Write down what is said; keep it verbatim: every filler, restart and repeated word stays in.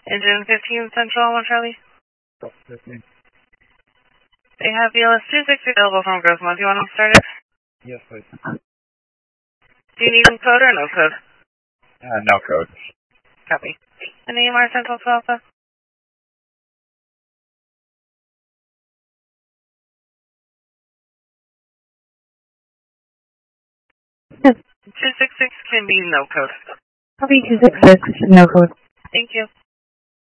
Engine fifteen Central, one Charlie. fifteen. They have V L S two sixty available from Grossmont. Do you want to start it? Yes, please. Do you need code or no code? Uh, no code. Copy. And A M R Central to Alpha? Yes. two six six can be no code. Copy two six six, no code. Thank you.